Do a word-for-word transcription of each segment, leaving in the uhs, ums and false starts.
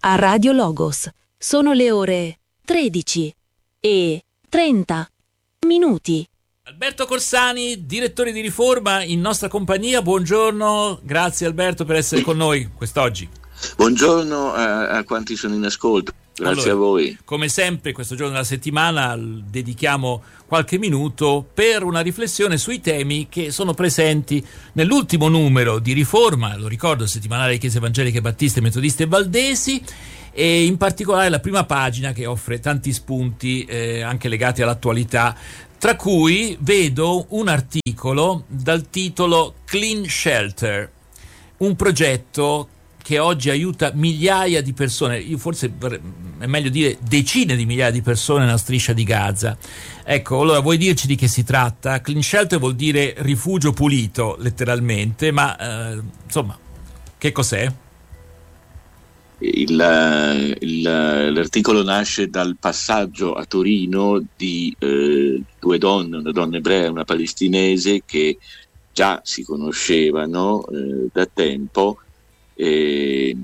a Radio Logos. Sono le ore tredici e trenta minuti. Alberto Corsani, direttore di Riforma, in nostra compagnia. Buongiorno, grazie Alberto per essere con noi quest'oggi. Buongiorno a, a quanti sono in ascolto, grazie allora, a voi. Come sempre, questo giorno della settimana dedichiamo qualche minuto per una riflessione sui temi che sono presenti nell'ultimo numero di Riforma, lo ricordo, il settimanale di Chiese Evangeliche Battiste, Metodiste e Valdesi, e in particolare la prima pagina che offre tanti spunti eh, anche legati all'attualità, tra cui vedo un articolo dal titolo Clean Shelter, un progetto che oggi aiuta migliaia di persone, io forse è meglio dire decine di migliaia di persone nella striscia di Gaza. Ecco, allora vuoi dirci di che si tratta? Clean Shelter vuol dire rifugio pulito, letteralmente, ma eh, insomma, che cos'è? Il, il, l'articolo nasce dal passaggio a Torino di eh, due donne, una donna ebrea e una palestinese, che già si conoscevano eh, da tempo, e,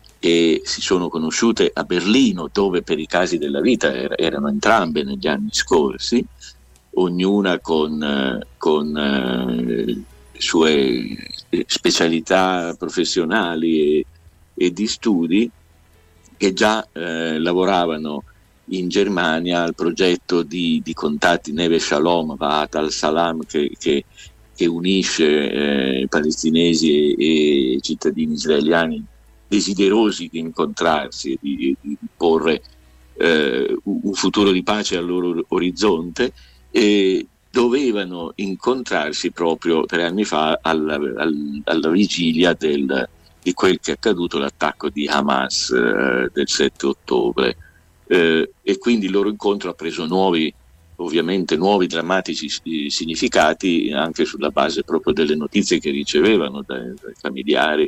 e si sono conosciute a Berlino, dove per i casi della vita er- erano entrambe negli anni scorsi, ognuna con, con eh, le sue specialità professionali e, e di studi, che già eh, lavoravano in Germania al progetto di, di contatti Neve Shalom, Vaat al-Salam, che, che che unisce eh, palestinesi e, e cittadini israeliani desiderosi di incontrarsi e di, di porre eh, un futuro di pace al loro orizzonte, e dovevano incontrarsi proprio tre anni fa alla, al, alla vigilia del, di quel che è accaduto, l'attacco di Hamas eh, del sette ottobre, eh, e quindi il loro incontro ha preso nuovi ovviamente nuovi drammatici significati, anche sulla base proprio delle notizie che ricevevano dai, dai familiari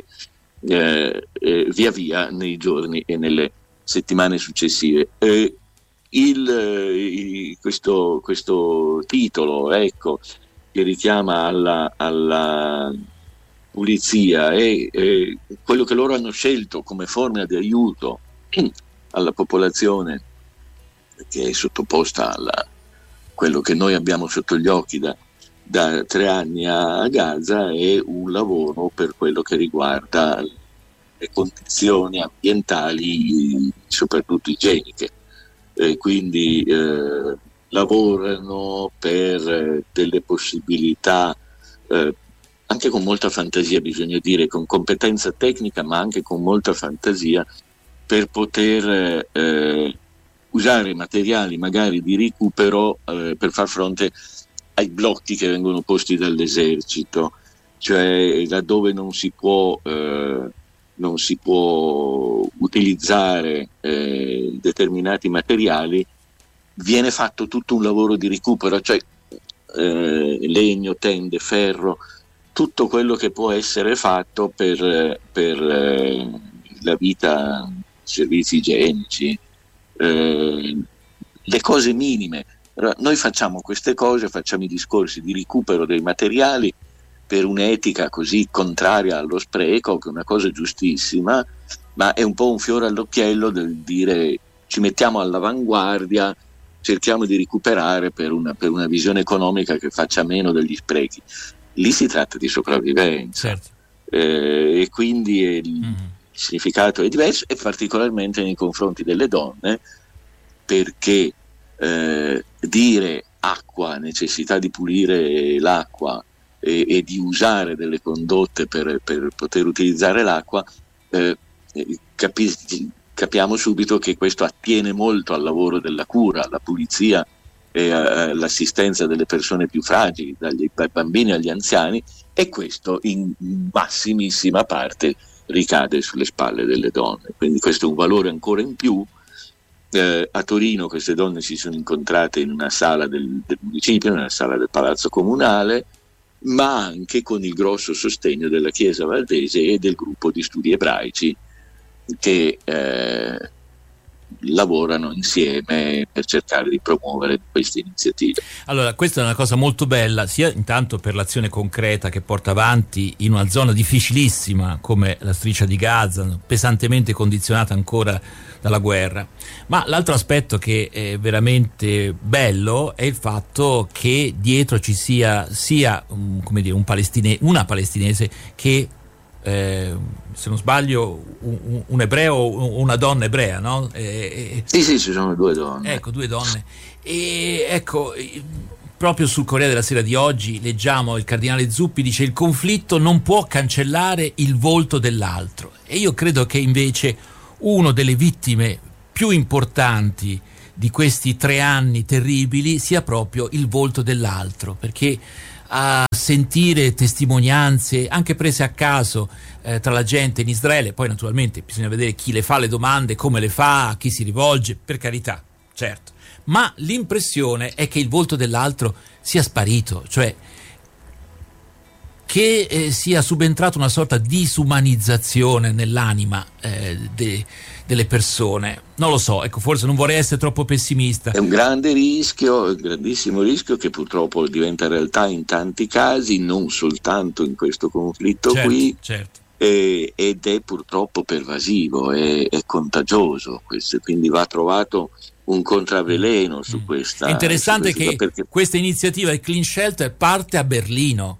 eh, eh, via via nei giorni e nelle settimane successive. Eh, il, il, questo, questo titolo, ecco, che richiama alla, alla pulizia e eh, quello che loro hanno scelto come forma di aiuto alla popolazione che è sottoposta alla quello che noi abbiamo sotto gli occhi da, da tre anni a Gaza, è un lavoro per quello che riguarda le condizioni ambientali, soprattutto igieniche. E quindi eh, lavorano per delle possibilità, eh, anche con molta fantasia, bisogna dire, con competenza tecnica, ma anche con molta fantasia, per poter eh, usare materiali magari di recupero eh, per far fronte ai blocchi che vengono posti dall'esercito, cioè laddove non si può, eh, non si può utilizzare eh, determinati materiali, viene fatto tutto un lavoro di recupero, cioè eh, legno, tende, ferro, tutto quello che può essere fatto per, per eh, la vita, servizi igienici, Eh, le cose minime. Allora, noi facciamo queste cose, facciamo i discorsi di recupero dei materiali per un'etica così contraria allo spreco, che è una cosa giustissima, ma è un po' un fiore all'occhiello del dire ci mettiamo all'avanguardia, cerchiamo di recuperare per una, per una visione economica che faccia meno degli sprechi. Lì si tratta di sopravvivenza, certo. eh, e quindi è, mm-hmm. il significato è diverso, e particolarmente nei confronti delle donne, perché eh, dire acqua, necessità di pulire l'acqua e, e di usare delle condotte per, per poter utilizzare l'acqua, eh, capi- capiamo subito che questo attiene molto al lavoro della cura, alla pulizia e all'assistenza delle persone più fragili, dagli bambini agli anziani, e questo in massimissima parte ricade sulle spalle delle donne. Quindi questo è un valore ancora in più. Eh, a Torino queste donne si sono incontrate in una sala del, del municipio, nella sala del Palazzo Comunale, ma anche con il grosso sostegno della Chiesa Valdese e del gruppo di studi ebraici, che eh, lavorano insieme per cercare di promuovere queste iniziative. Allora, questa è una cosa molto bella, sia intanto per l'azione concreta che porta avanti in una zona difficilissima come la striscia di Gaza, pesantemente condizionata ancora dalla guerra, ma l'altro aspetto che è veramente bello è il fatto che dietro ci sia sia um, come dire, un palestine, una palestinese che Eh, se non sbaglio un, un ebreo o una donna ebrea, no? Eh, sì, sì, ci sono due donne. Ecco, due donne. E ecco, proprio sul Corriere della Sera di oggi leggiamo il cardinale Zuppi dice: il conflitto non può cancellare il volto dell'altro. E io credo che invece una delle vittime più importanti di questi tre anni terribili sia proprio il volto dell'altro, perché a sentire testimonianze anche prese a caso eh, tra la gente in Israele, poi naturalmente bisogna vedere chi le fa le domande, come le fa, a chi si rivolge, per carità, certo, ma l'impressione è che il volto dell'altro sia sparito, cioè che eh, sia subentrata una sorta di disumanizzazione nell'anima eh, de, delle persone. Non lo so, ecco, forse non vorrei essere troppo pessimista. È un grande rischio, un grandissimo rischio che purtroppo diventa realtà in tanti casi, non soltanto in questo conflitto certo, qui, certo. eh, ed è purtroppo pervasivo, è, è contagioso, questo, quindi va trovato un contravveleno su mm. questa. È interessante su questa, che perché... questa iniziativa del Clean Shelter parte a Berlino.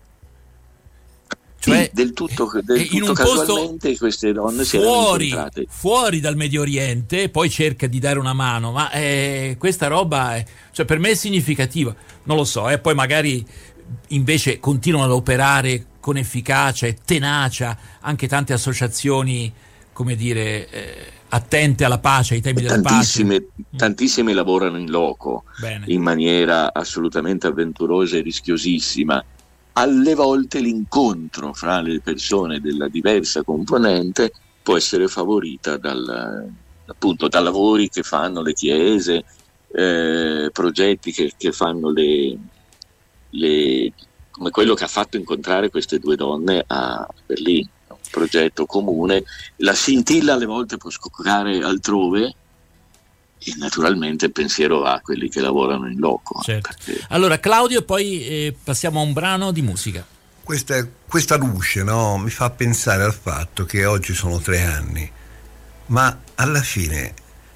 Cioè, sì, del tutto, del in tutto un casualmente posto queste donne si fuori, erano incontrate fuori dal Medio Oriente, poi cerca di dare una mano, ma eh, questa roba è, cioè, per me è significativa, non lo so, eh, poi magari invece continuano ad operare con efficacia e tenacia anche tante associazioni, come dire, eh, attente alla pace, ai temi della tantissime, pace. Tantissime lavorano in loco. Bene. In maniera assolutamente avventurosa e rischiosissima. Alle volte l'incontro fra le persone della diversa componente può essere favorita dal, appunto, da lavori che fanno le chiese, eh, progetti che, che fanno le, le, come quello che ha fatto incontrare queste due donne a Berlino, un progetto comune. La scintilla alle volte può scoccare altrove, e naturalmente il pensiero va a quelli che lavorano in loco. Certo. Perché... Allora Claudio, poi eh, passiamo a un brano di musica. Questa, questa luce, no, mi fa pensare al fatto che oggi sono tre anni, ma alla fine,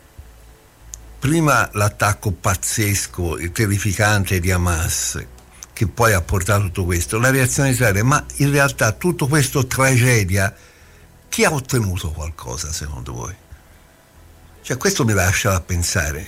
prima l'attacco pazzesco e terrificante di Hamas, che poi ha portato tutto questo, la reazione di Israele, ma in realtà tutto questo tragedia, chi ha ottenuto qualcosa secondo voi? Cioè, questo mi lascia a pensare.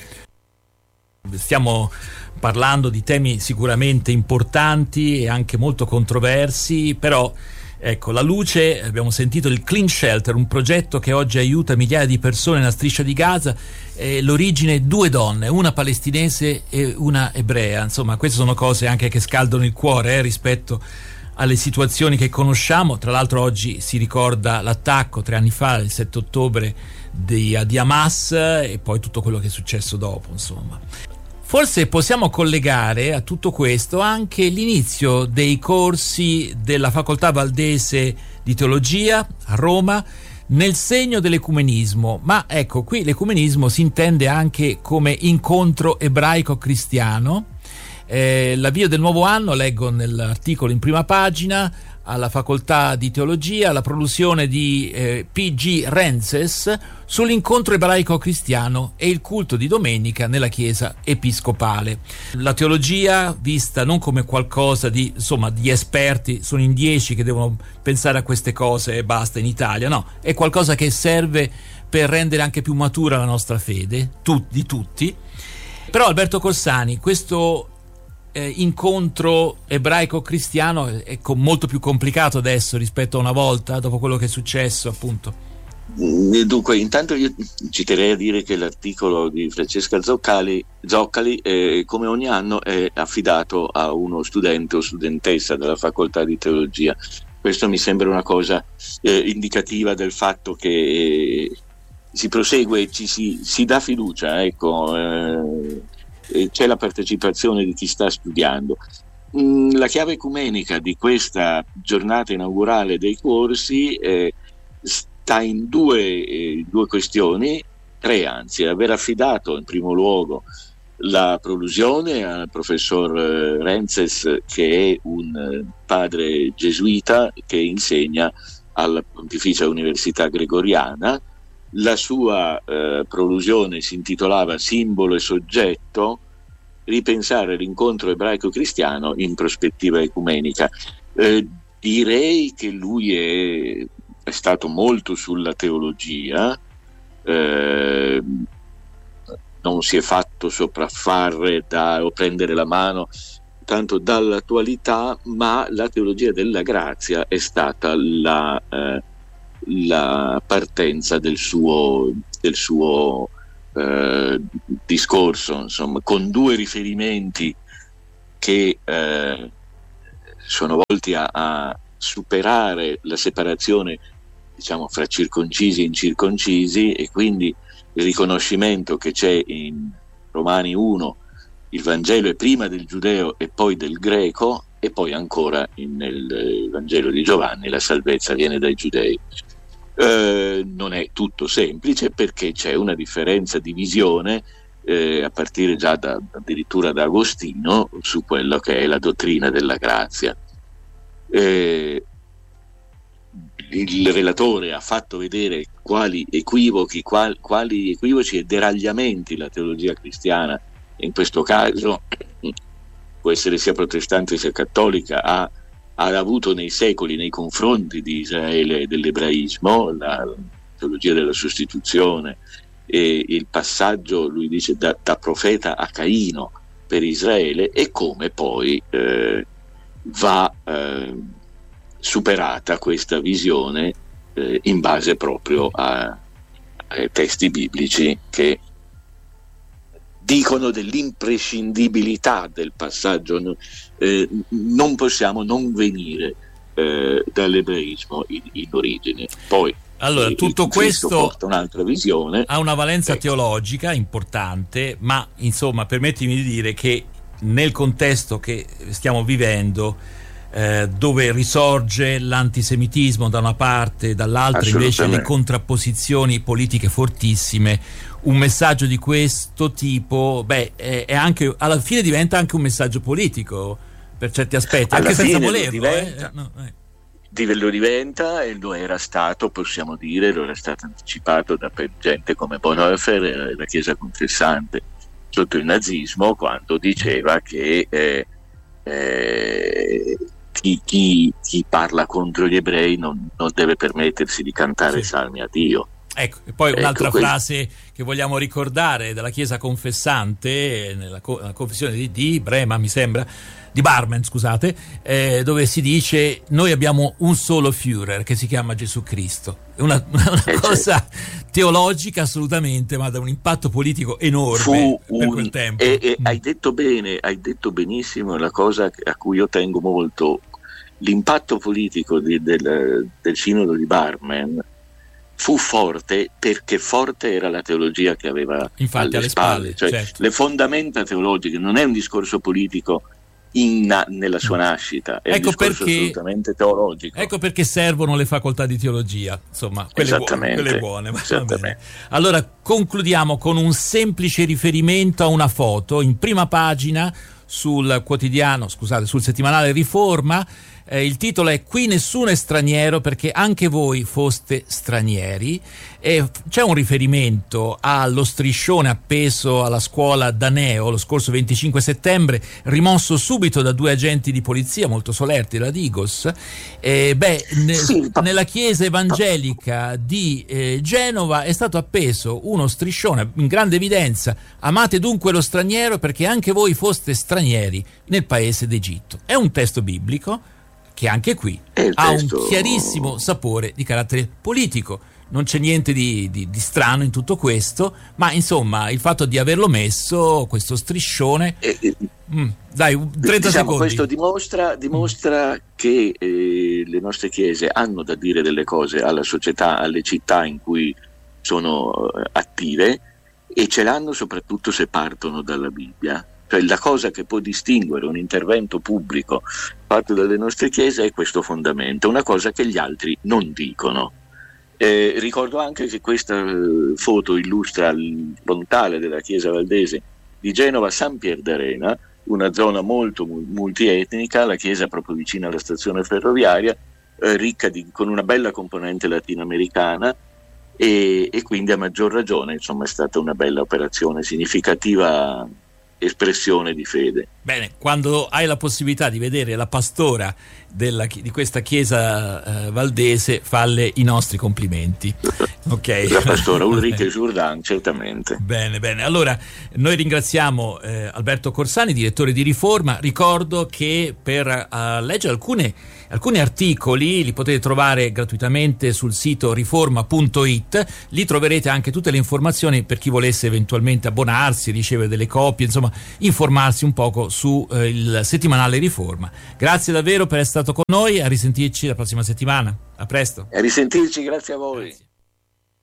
Stiamo parlando di temi sicuramente importanti e anche molto controversi, però ecco, la luce, abbiamo sentito il Clean Shelter, un progetto che oggi aiuta migliaia di persone nella striscia di Gaza, eh, l'origine due donne, una palestinese e una ebrea, insomma queste sono cose anche che scaldano il cuore eh, rispetto alle situazioni che conosciamo. Tra l'altro oggi si ricorda l'attacco tre anni fa, il sette ottobre di, di Hamas, e poi tutto quello che è successo dopo, insomma. Forse possiamo collegare a tutto questo anche l'inizio dei corsi della Facoltà Valdese di Teologia a Roma nel segno dell'ecumenismo, ma ecco, qui l'ecumenismo si intende anche come incontro ebraico-cristiano. Eh, l'avvio del nuovo anno, leggo nell'articolo in prima pagina, alla Facoltà di Teologia, la produzione di eh, P G Renses sull'incontro ebraico-cristiano e il culto di domenica nella Chiesa episcopale. La teologia vista non come qualcosa di, insomma, di esperti, sono in dieci che devono pensare a queste cose e basta in Italia, no, è qualcosa che serve per rendere anche più matura la nostra fede, tu, di tutti. Però Alberto Corsani, questo Eh, incontro ebraico-cristiano è, è co- molto più complicato adesso rispetto a una volta, dopo quello che è successo, appunto. Dunque, intanto io ci terrei a dire che l'articolo di Francesca Zoccali, Zoccali eh, come ogni anno è affidato a uno studente o studentessa della Facoltà di Teologia. Questo mi sembra una cosa eh, indicativa del fatto che eh, si prosegue e ci si, si dà fiducia, ecco, eh, c'è la partecipazione di chi sta studiando. Mm, la chiave ecumenica di questa giornata inaugurale dei corsi eh, sta in due, eh, due questioni. tre anzi, aver affidato in primo luogo la prolusione al professor Renzes, che è un padre gesuita che insegna alla Pontificia Università Gregoriana. La sua eh, prolusione si intitolava Simbolo e soggetto, ripensare l'incontro ebraico-cristiano in prospettiva ecumenica. Eh, direi che lui è, è stato molto sulla teologia, eh, non si è fatto sopraffare da, o prendere la mano tanto dall'attualità, ma la teologia della grazia è stata la, eh, la partenza del suo, del suo eh, discorso, insomma, con due riferimenti che eh, sono volti a, a superare la separazione, diciamo, fra circoncisi e incirconcisi, e quindi il riconoscimento che c'è in Romani uno, il Vangelo è prima del giudeo e poi del greco, e poi ancora in, nel Vangelo di Giovanni la salvezza viene dai giudei. Eh, non è tutto semplice, perché c'è una differenza di visione eh, a partire già da, addirittura da Agostino su quello che è la dottrina della grazia. Eh, il relatore ha fatto vedere quali equivochi, quali, quali equivoci e deragliamenti la teologia cristiana, in questo caso può essere sia protestante sia cattolica, ha, ha avuto nei secoli nei confronti di Israele e dell'ebraismo, la teologia della sostituzione e il passaggio, lui dice, da, da profeta a Caino per Israele, e come poi eh, va eh, superata questa visione eh, in base proprio a, ai testi biblici che dicono dell'imprescindibilità del passaggio. Eh, non possiamo non venire eh, dall'ebraismo in, in origine. Poi allora, tutto questo porta un'altra visione, ha una valenza ecco. teologica importante, ma insomma permettimi di dire che nel contesto che stiamo vivendo, Eh, dove risorge l'antisemitismo da una parte, dall'altra invece le contrapposizioni politiche fortissime, un messaggio di questo tipo, beh, è, è anche, alla fine diventa anche un messaggio politico per certi aspetti, alla anche senza volerlo. Lo diventa, eh? No, eh. lo diventa e lo era stato, possiamo dire, lo era stato anticipato da gente come Bonhoeffer e la Chiesa confessante sotto il nazismo, quando diceva che eh, eh, Chi, chi, chi parla contro gli ebrei non, non deve permettersi di cantare sì. salmi a Dio. Ecco, e poi ecco, un'altra quel... frase che vogliamo ricordare della Chiesa confessante, nella, co- nella confessione di, di Brema, mi sembra, di Barmen, scusate, eh, dove si dice: noi abbiamo un solo Führer che si chiama Gesù Cristo. È una, una eh, cosa certo. teologica assolutamente, ma da un impatto politico enorme. Fu per un, quel tempo. E, e mm. hai detto bene, hai detto benissimo la cosa a cui io tengo molto. L'impatto politico di, del, del sinodo di Barmen fu forte, perché forte era la teologia che aveva Infatti, alle, alle spalle, spalle, cioè certo. le fondamenta teologiche. Non è un discorso politico in, nella sua nascita, è ecco un discorso perché, assolutamente teologico. Ecco perché servono le facoltà di teologia, insomma, quelle buone, quelle buone. Va bene. Allora concludiamo con un semplice riferimento a una foto in prima pagina sul quotidiano, scusate, sul settimanale Riforma. Eh, il titolo è "Qui nessuno è straniero perché anche voi foste stranieri", e c'è un riferimento allo striscione appeso alla scuola Daneo lo scorso venticinque settembre, rimosso subito da due agenti di polizia molto solerti della Digos. Eh, beh, ne, sì, pa- nella chiesa evangelica di eh, Genova è stato appeso uno striscione in grande evidenza: "Amate dunque lo straniero perché anche voi foste stranieri nel paese d'Egitto". È un testo biblico che anche qui ha testo... un chiarissimo sapore di carattere politico. Non c'è niente di, di, di strano in tutto questo, ma insomma il fatto di averlo messo, questo striscione, eh, eh, mm, dai, trenta diciamo, secondi. Questo dimostra, dimostra mm. che eh, le nostre chiese hanno da dire delle cose alla società, alle città in cui sono eh, attive, e ce l'hanno soprattutto se partono dalla Bibbia. Cioè, la cosa che può distinguere un intervento pubblico fatto dalle nostre chiese è questo fondamento, una cosa che gli altri non dicono. Eh, ricordo anche che questa eh, foto illustra il frontale della chiesa valdese di Genova San Pierdarena, una zona molto multietnica, la chiesa proprio vicina alla stazione ferroviaria, eh, ricca di, con una bella componente latinoamericana, e, e quindi a maggior ragione insomma è stata una bella operazione, significativa espressione di fede. Bene, quando hai la possibilità di vedere la pastora della, di questa chiesa eh, valdese, falle i nostri complimenti. Ok. La pastora Ulrike Jourdan, certamente. Bene, bene. Allora, noi ringraziamo eh, Alberto Corsani, direttore di Riforma. Ricordo che per uh, leggere alcune, alcuni articoli li potete trovare gratuitamente sul sito riforma punto it. Lì troverete anche tutte le informazioni per chi volesse eventualmente abbonarsi, ricevere delle copie, insomma, informarsi un poco su eh, il settimanale Riforma. Grazie davvero per essere stato con noi, a risentirci la prossima settimana. A presto. A risentirci, grazie a voi. Grazie.